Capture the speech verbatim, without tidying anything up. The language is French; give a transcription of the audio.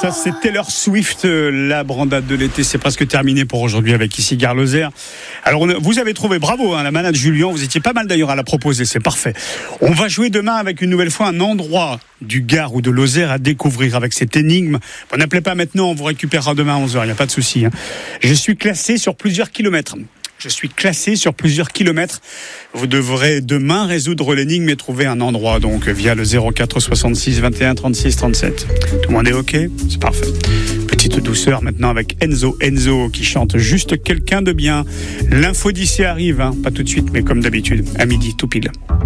Ça, c'est Taylor Swift, la brandade de l'été. C'est presque terminé pour aujourd'hui avec ici Gare Lozère. Alors, on a, vous avez trouvé, bravo, hein, la manade Julien. Vous étiez pas mal d'ailleurs à la proposer, c'est parfait. On va jouer demain avec une nouvelle fois un endroit du Gard ou de Lozère à découvrir avec cette énigme. Bon, n'appelez pas maintenant, on vous récupérera demain à onze heures, il n'y a pas de souci. Hein. Je suis classé sur plusieurs kilomètres. Je suis classé sur plusieurs kilomètres. Vous devrez demain résoudre l'énigme et trouver un endroit, donc via le zéro quatre soixante-six vingt et un trente-six trente-sept. Tout le monde est OK ? C'est parfait. Petite douceur maintenant avec Enzo. Enzo qui chante Juste quelqu'un de bien. L'info d'ici arrive, hein, pas tout de suite, mais comme d'habitude, à midi, tout pile.